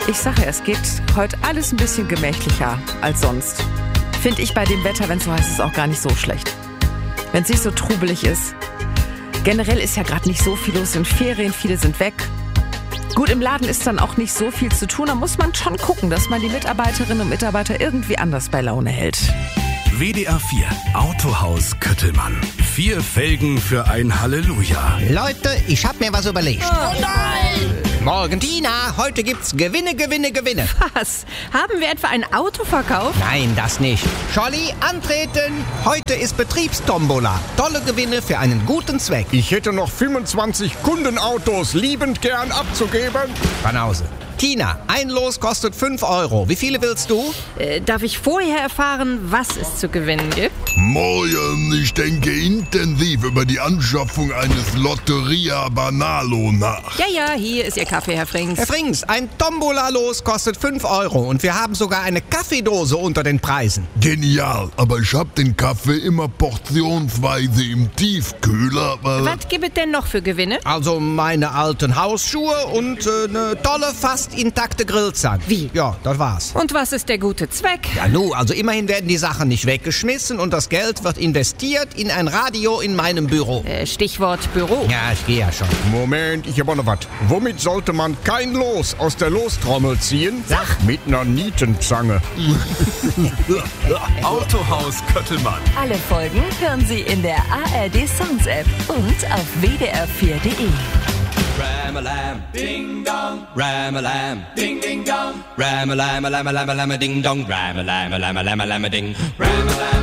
Ich sage, es geht heute alles ein bisschen gemächlicher als sonst. Finde ich bei dem Wetter, wenn es so heiß ist, auch gar nicht so schlecht. Wenn es nicht so trubelig ist. Generell ist ja gerade nicht so viel los in Ferien, viele sind weg. Gut, im Laden ist dann auch nicht so viel zu tun. Da muss man schon gucken, dass man die Mitarbeiterinnen und Mitarbeiter irgendwie anders bei Laune hält. WDR 4 Autohaus Köttelmann. 4 Felgen für ein Halleluja. Leute, ich hab mir was überlegt. Oh nein! Morgen, Tina, heute gibt's Gewinne. Was? Haben wir etwa ein Auto verkauft? Nein, das nicht. Scholli, antreten. Heute ist Betriebstombola. Tolle Gewinne für einen guten Zweck. Ich hätte noch 25 Kundenautos liebend gern abzugeben. Banause. Tina, ein Los kostet 5 €. Wie viele willst du? Darf ich vorher erfahren, was es zu gewinnen gibt? Morgen, ich denke intensiv über die Anschaffung eines Lotteria Banalo nach. Ja, hier ist Ihr Kaffee, Herr Frings. Herr Frings, ein Tombola-Los kostet 5 € und wir haben sogar eine Kaffeedose unter den Preisen. Genial, aber ich hab den Kaffee immer portionsweise im Tiefkühler. Was gibt es denn noch für Gewinne? Also meine alten Hausschuhe und eine tolle, fast intakte Grillzange. Wie? Ja, das war's. Und was ist der gute Zweck? Ja, also immerhin werden die Sachen nicht weggeschmissen und das Geld wird investiert in ein Radio in meinem Büro. Stichwort Büro. Ja, ich gehe ja schon. Moment, ich hab auch noch was. Womit sollte man kein Los aus der Lostrommel ziehen? Sag. Mit einer Nietenzange. Autohaus Köttelmann. Alle Folgen hören Sie in der ARD Sounds App und auf wdr4.de. Ram-a-lam, ding-dong, ram-a-lam, ding-ding-dong, ram-a-lam-a-lam-a-lam-a-ding-dong, ram-a-lam-a-lam-a-lam-a-ding, ram-a-lam.